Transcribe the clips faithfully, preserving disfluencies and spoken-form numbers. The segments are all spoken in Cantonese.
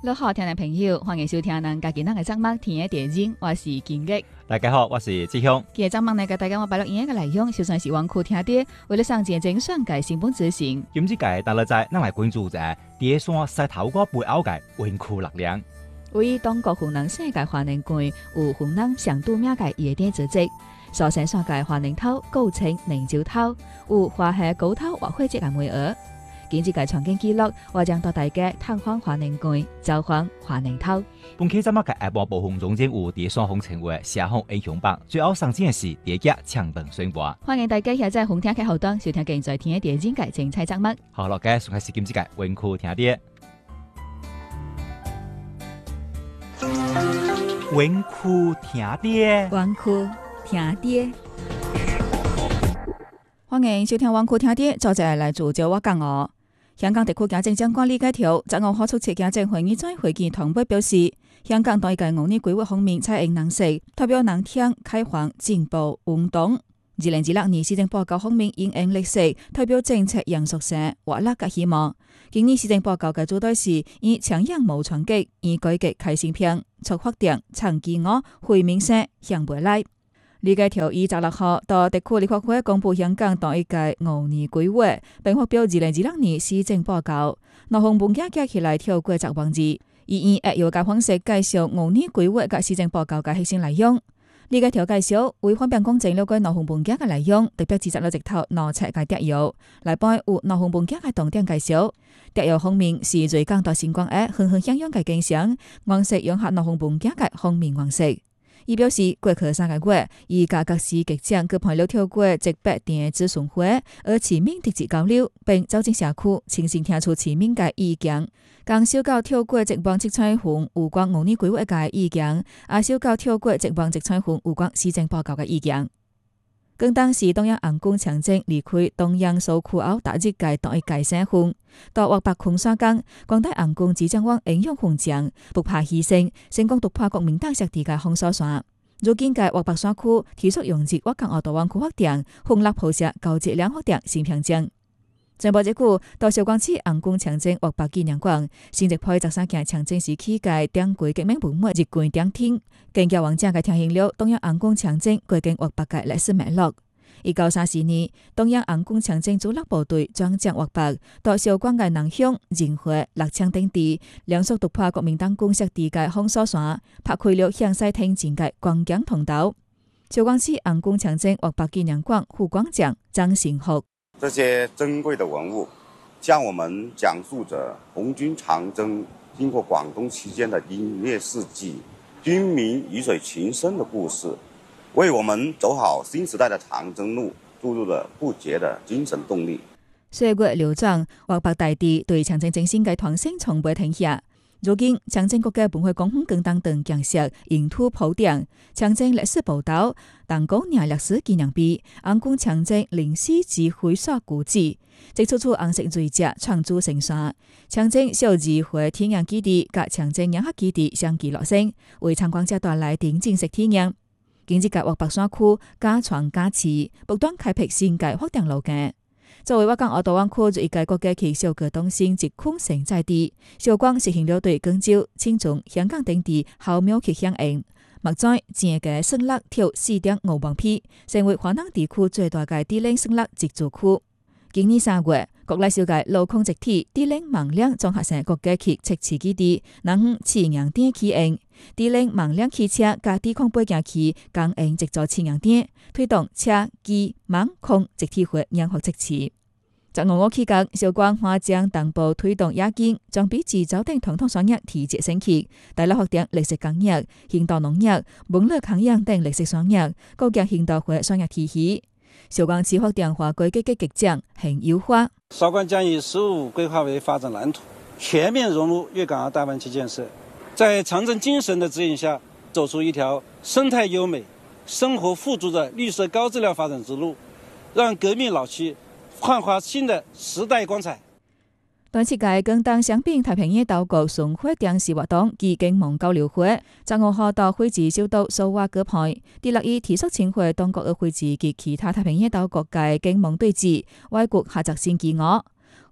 你好，听众朋友，欢迎收听咱家己咱嘅节目天嘅地景，我是金吉。 大家好，我是志雄。 今日节目呢，给大家我摆落影嘅内容，就算是王库听啲，为了上前精选嘅成本执行。 今次嘅大家在咱来关注者，第一山石头瓜背后嘅温库力量。 为中国湖南省嘅华人县有湖南上都名嘅夜店组织，所生产嘅华人头构成零酒头，有华夏高头或会节嘅美额。今次嘅场景记录，我将带大家探访华人县，走访华人头。 本期节目嘅下半部分中间有第三行情为社行英雄榜，最后上线嘅是第一家抢灯宣播。 欢迎大家下载红听嘅后端收听現在天嘅電影嘅精彩節目。 好，落嘅開始今次嘅温庫聽啲。温庫聽啲， 温庫聽啲。歡迎收聽温庫聽啲，作者來自就我講哦。香港特區行政長官李家超十五號出席行政會議在會見同輩表示，香港對嘅五年規劃方面採用能勢，代表能聽開放進步運動。二零二六年施政報告方面應用歷史，代表政策嚴肅性、活力嘅希望。今年施政報告嘅主題是以長遠無衝擊，以改革開新篇，促發展長期我惠民生向未來。李家超於十六號到特區立法會公布香港當一屆五年規劃，並發表二零二六年施政報告。內容本家加起來超過十萬字，以以扼要嘅方式介紹五年規劃嘅施政報告嘅核心內容。李家超介紹為方便公正了解內容本家嘅內容，特別指出咗直頭內測嘅摘要，來幫有內容本家嘅重點介紹。摘要方面是最講到新光嘅恆恆響響嘅景象，黃色融合內容本家嘅方面黃色。伊表示，過去三個月，伊甲各市局長佢配了跳過直白電諮詢會，而全面直接交流，並走進社區，親身聽出全面嘅意見。更少到跳過直幫直採訪有關五年規劃嘅意見，也少到跳過直幫直採訪有關施政報告嘅意見。更當時中央紅光長征離開中央蘇區後打擊嘅當一屆省份，到獲白空沙崗，廣大紅光只將往英勇奮戰，不怕犧牲，成功突破國民黨設定嘅封鎖線。如今嘅獲白山區提出用至我港澳大灣區發展，建立鋪設高質量發展新篇章。進步一句，到韶關市紅光長征獲白紀念館，新直配十三件長征時期嘅典規革命文物入館點聽，更加完整嘅呈現了中央紅光長征過境獲白嘅歷史脈絡。一九三四年，中央紅光長征主力部隊轉戰獲白，到韶關嘅南鄉、仁惠、六槍等地，連續突破國民黨公設地嘅封鎖線，拍開了向西挺進嘅光強通道。韶關市紅光長征獲白紀念館副館長張成福。 這些珍貴的文物，向我們講述着紅軍長征經過廣東期間的英烈事蹟、軍民魚水情深的故事，為我們走好新時代的長征路注入了不竭的精神動力。 歲月流轉，獲白大地對長征精神嘅傳承從未停歇。如今，長征國嘅文化功能更當等建設沿途鋪墊，長征歷史報道、當高年歷史紀念碑、紅光長征臨時指揮所古蹟，即處處紅色水隻創築成山。長征小指揮體驗基地及長征影客基地相繼落成，為參觀者帶來定正式體驗。經濟界獲白山區加床加持，不斷開闢新界發展路徑。作為我港澳大灣區一屆國家級小國東升疾控承載地，韶關實行了對廣州、青州、香港等地巧妙去響應。目前正嘅勝樂跳四點五萬匹，成為華南地區最大嘅低齡勝樂植樹區。今年三月，國內小界路空直體低齡盲兩綜合性國家級測試基地，南向試驗點起應，低齡盲兩汽車加低空背景器供應直座試驗點，推動車機盲空直體會研學測試。十五號期間，韶關花將同步推動亞建，將比自走等統統產業提質升級，大力發展綠色工業、現代農業、文旅康養等綠色產業，構建現代化產業體系。韶關市發展化改革嘅局長很優化。 韶關將以十五規劃為發展藍圖，全面融入粵港澳大灣區建設，在長征精神的指引下，走出一條生態優美、生活富足的綠色高質量發展之路，讓革命老區煥發新的時代光彩。 短期間更當香檳太平洋島國巡迴電視活動及經貿交流會，十五號到會址小島蘇瓦舉辦，第六意提出請回當國嘅會址及其他太平洋島國嘅經貿對峙，外國合作新機會。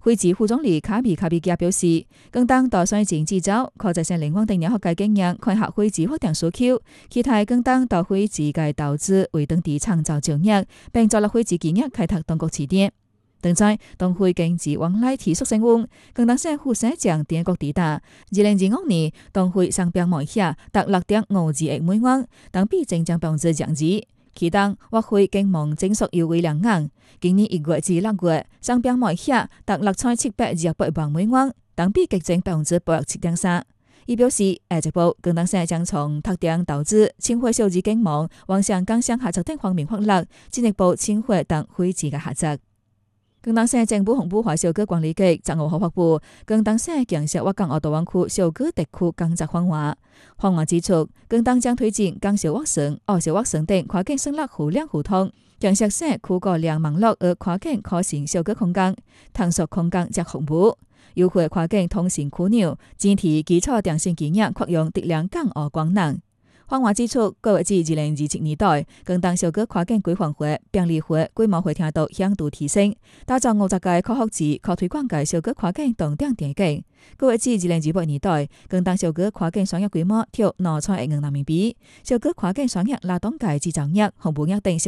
會址副總理卡比卡比加表示，更當大選前製造，可在線領往等年學界經驗，開下會址發展需求，期待更當到會址嘅投資為當地創造就業，並作落會址建業開拓當國起點。另在當會經濟往來提速升溫，更當政府社將點國地大，二零二五年當會商標賣下達六點五二億美元，當比正將百分之降至。其當或會經望整數優惠兩硬，今年一月至六月商標賣下達六千七百二百萬美元，當比激增百分之八十七點三。伊表示，下一步更當社將從特定投資、青花小資經貿、往上港商合作等方面發力，進一步青花等會址嘅合作。更當社政府紅埔華小區管理局十五號發布，更當社建設我港澳大灣區小區特區工作方案。方案指出，更當將推進港小學生、澳小學生等跨境生活互聯互通，建設社區高量網絡而跨境可行小區空間，探索空間及服務，優化跨境通信樞紐，整體基礎電信基業擴容質量港澳功能。方案指出，計劃至二零二七年代，更當小區跨境規範化、便利化、規模化程度響度提升，打造五十個可學習、可推廣嘅小區跨境動點地景。計劃至二零二八年代，更當小區跨境商業規模超兩千億元人民幣，小區跨境商業勞動界製造業、服務業等。